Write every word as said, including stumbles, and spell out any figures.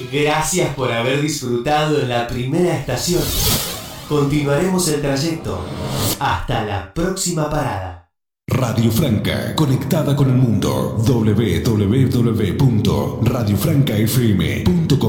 Gracias por haber disfrutado de la primera estación. Continuaremos el trayecto. Hasta la próxima parada. Radio Franca, conectada con el mundo. doble u doble u doble u punto radio franca f m punto com